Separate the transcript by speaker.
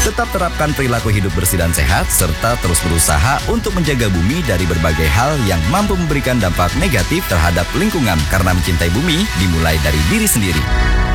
Speaker 1: Tetap terapkan perilaku hidup bersih dan sehat, serta terus berusaha untuk menjaga bumi dari berbagai hal yang mampu memberikan dampak negatif terhadap lingkungan. Karena mencintai bumi dimulai dari diri sendiri.